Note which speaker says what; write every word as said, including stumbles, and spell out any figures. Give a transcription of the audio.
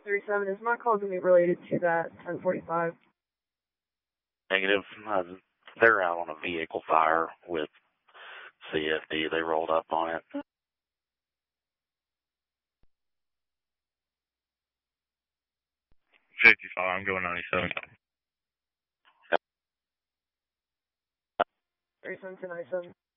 Speaker 1: thirty-seven, is my call going to be related to that ten forty-five?
Speaker 2: Negative. Uh, they're out on a vehicle fire with C F D. They rolled up on it.
Speaker 3: fifty-five, I'm going ninety-seven.
Speaker 1: thirty-seven to ninety-seven.